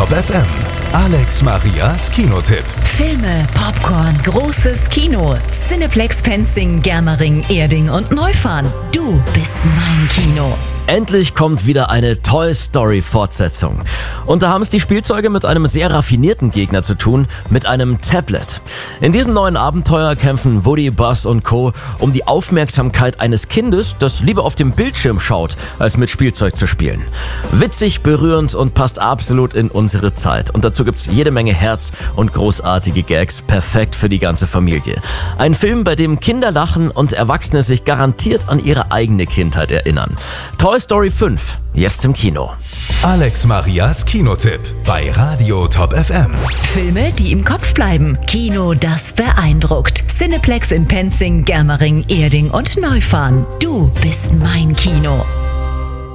Top FM. Alex Marias Kinotipp. Filme, Popcorn, großes Kino. Cineplex Penzing, Germering, Erding und Neufahren. Du bist mein Kino. Endlich kommt wieder eine Toy Story Fortsetzung. Und da haben es die Spielzeuge mit einem sehr raffinierten Gegner zu tun, mit einem Tablet. In diesem neuen Abenteuer kämpfen Woody, Buzz und Co. um die Aufmerksamkeit eines Kindes, das lieber auf dem Bildschirm schaut, als mit Spielzeug zu spielen. Witzig, berührend und passt absolut in unsere Zeit. Und dazu gibt's jede Menge Herz und großartige Gags, perfekt für die ganze Familie. Ein Film, bei dem Kinder lachen und Erwachsene sich garantiert an ihre eigene Kindheit erinnern. Toy Story 5, jetzt im Kino. Alex Marias Kinotipp bei Radio Top FM. Filme, die im Kopf bleiben. Kino, das beeindruckt. Cineplex in Penzing, Germering, Erding und Neufahren. Du bist mein Kino.